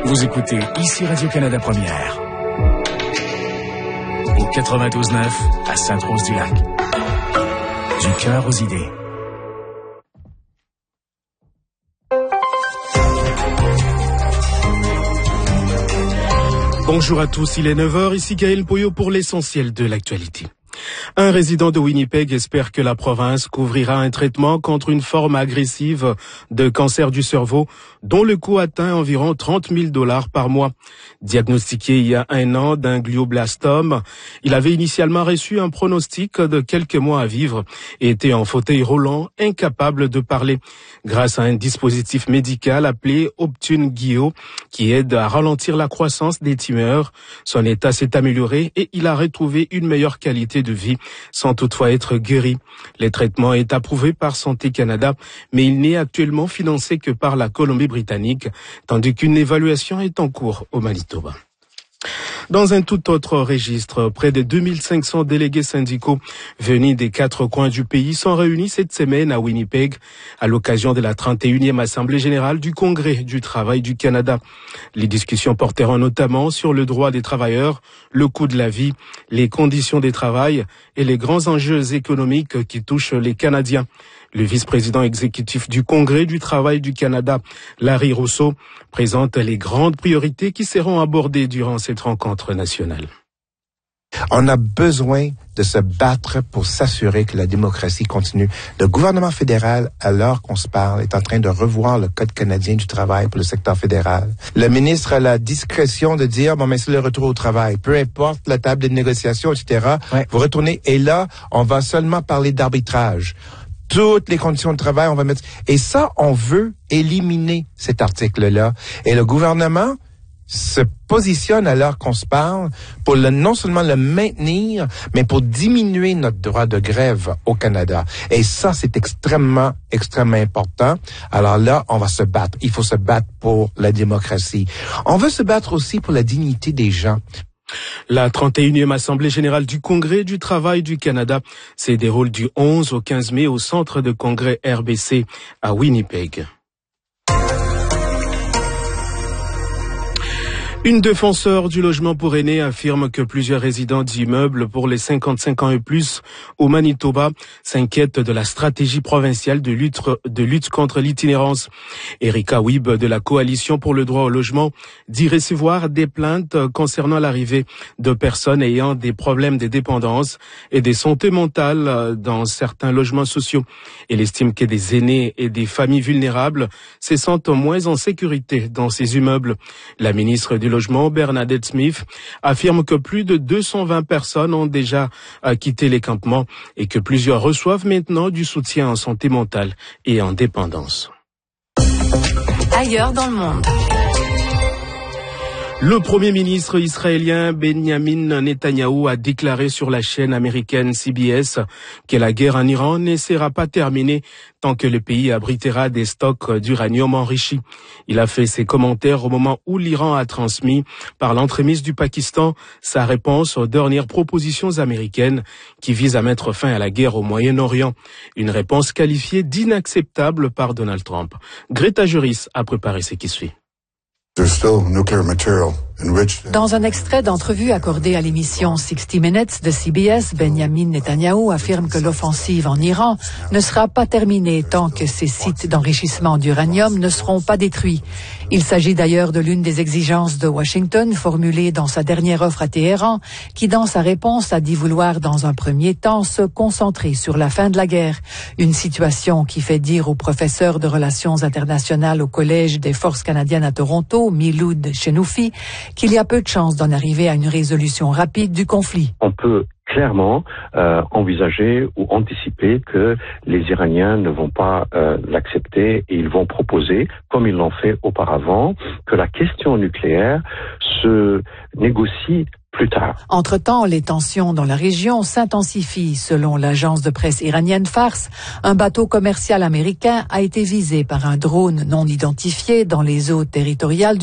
Vous écoutez ici Radio-Canada Première. Au 92.9 à Sainte-Rose-du-Lac. Du cœur aux idées. Bonjour à tous, il est 9h, ici Gaël Poyo pour l'essentiel de l'actualité. Un résident de Winnipeg espère que la province couvrira un traitement contre une forme agressive de cancer du cerveau dont le coût atteint environ 30 000 $ par mois. Diagnostiqué il y a 1 an d'un glioblastome, il avait initialement reçu un pronostic de quelques mois à vivre et était en fauteuil roulant, incapable de parler. Grâce à un dispositif médical appelé Optune-Gio qui aide à ralentir la croissance des tumeurs, son état s'est amélioré et il a retrouvé une meilleure qualité de vie sans toutefois être guéri. Le traitement est approuvé par Santé Canada, mais il n'est actuellement financé que par la Colombie-Britannique, tandis qu'une évaluation est en cours au Manitoba. Dans un tout autre registre, près de 2500 délégués syndicaux venus des 4 coins du pays sont réunis cette semaine à Winnipeg à l'occasion de la 31e Assemblée générale du Congrès du travail du Canada. Les discussions porteront notamment sur le droit des travailleurs, le coût de la vie, les conditions de travail et les grands enjeux économiques qui touchent les Canadiens. Le vice-président exécutif du Congrès du travail du Canada, Larry Rousseau, présente les grandes priorités qui seront abordées durant cette rencontre nationale. On a besoin de se battre pour s'assurer que la démocratie continue. Le gouvernement fédéral, à l'heure qu'on se parle, est en train de revoir le Code canadien du travail pour le secteur fédéral. Le ministre a la discrétion de dire, bon, mais c'est le retour au travail. Peu importe la table de négociation, etc. Ouais. Vous retournez. Et là, on va seulement parler d'arbitrage. Toutes les conditions de travail, on va mettre... Et ça, on veut éliminer cet article-là. Et le gouvernement se positionne à l'heure qu'on se parle pour non seulement le maintenir, mais pour diminuer notre droit de grève au Canada. Et ça, c'est extrêmement, extrêmement important. Alors là, on va se battre. Il faut se battre pour la démocratie. On veut se battre aussi pour la dignité des gens. La 31e Assemblée générale du Congrès du travail du Canada se déroule du 11 au 15 mai au centre de congrès RBC à Winnipeg. Une défenseure du logement pour aînés affirme que plusieurs résidents d'immeubles pour les 55 ans et plus au Manitoba s'inquiètent de la stratégie provinciale de lutte contre l'itinérance. Erika Wibb de la Coalition pour le droit au logement dit recevoir des plaintes concernant l'arrivée de personnes ayant des problèmes de dépendance et de santé mentale dans certains logements sociaux. Elle estime que des aînés et des familles vulnérables se sentent moins en sécurité dans ces immeubles. La ministre du Logement, Bernadette Smith, affirme que plus de 220 personnes ont déjà quitté les campements et que plusieurs reçoivent maintenant du soutien en santé mentale et en dépendance. Ailleurs dans le monde. Le premier ministre israélien Benjamin Netanyahou a déclaré sur la chaîne américaine CBS que la guerre en Iran ne sera pas terminée tant que le pays abritera des stocks d'uranium enrichi. Il a fait ses commentaires au moment où l'Iran a transmis, par l'entremise du Pakistan, sa réponse aux dernières propositions américaines qui visent à mettre fin à la guerre au Moyen-Orient. Une réponse qualifiée d'inacceptable par Donald Trump. Greta Juris a préparé ce qui suit. Dans un extrait d'entrevue accordé à l'émission 60 Minutes de CBS, Benjamin Netanyahou affirme que l'offensive en Iran ne sera pas terminée tant que ces sites d'enrichissement d'uranium ne seront pas détruits. Il s'agit d'ailleurs de l'une des exigences de Washington formulée dans sa dernière offre à Téhéran, qui dans sa réponse a dit vouloir dans un premier temps se concentrer sur la fin de la guerre. Une situation qui fait dire au professeur de relations internationales au Collège des forces canadiennes à Toronto, Miloud Chenoufi, qu'il y a peu de chances d'en arriver à une résolution rapide du conflit. On peut clairement envisager ou anticiper que les Iraniens ne vont pas l'accepter et ils vont proposer, comme ils l'ont fait auparavant, que la question nucléaire se négocie plus tard. Entre-temps, les tensions dans la région s'intensifient. Selon l'agence de presse iranienne Fars, un bateau commercial américain a été visé par un drone non identifié dans les eaux territoriales